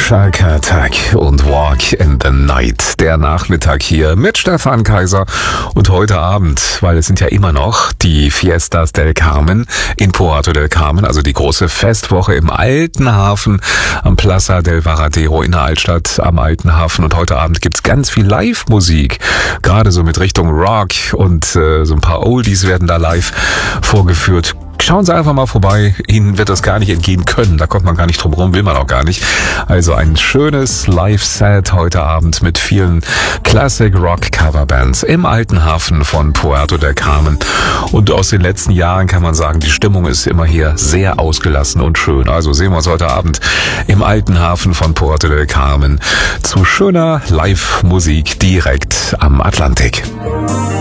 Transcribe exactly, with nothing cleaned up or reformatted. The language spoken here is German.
Shark Attack und Walk in the Night. Der Nachmittag hier mit Stefan Kaiser und heute Abend, weil es sind ja immer noch die Fiestas del Carmen in Puerto del Carmen, also die große Festwoche im Alten Hafen am Plaza del Varadero in der Altstadt am Alten Hafen. Und heute Abend gibt's ganz viel Live-Musik, gerade so mit Richtung Rock und äh, so ein paar Oldies werden da live vorgeführt. Schauen Sie einfach mal vorbei, Ihnen wird das gar nicht entgehen können, da kommt man gar nicht drum rum, will man auch gar nicht. Also ein schönes Live-Set heute Abend mit vielen Classic-Rock-Coverbands im Alten Hafen von Puerto del Carmen. Und aus den letzten Jahren kann man sagen, die Stimmung ist immer hier sehr ausgelassen und schön. Also sehen wir uns heute Abend im Alten Hafen von Puerto del Carmen zu schöner Live-Musik direkt am Atlantik.